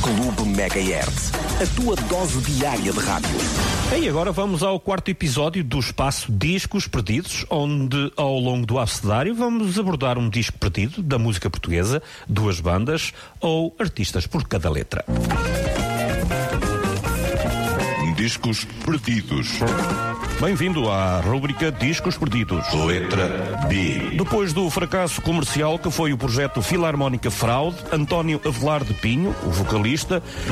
Clube Megahertz, a tua dose diária de rádio. E agora vamos ao quarto episódio do espaço Discos Perdidos, onde ao longo do abecedário vamos abordar um disco perdido da música portuguesa, duas bandas ou artistas por cada letra. Discos Perdidos. Bem-vindo à rúbrica Discos Perdidos. Letra B. Depois do fracasso comercial que foi o projeto Filarmónica Fraude, António Avelar de Pinho, o vocalista,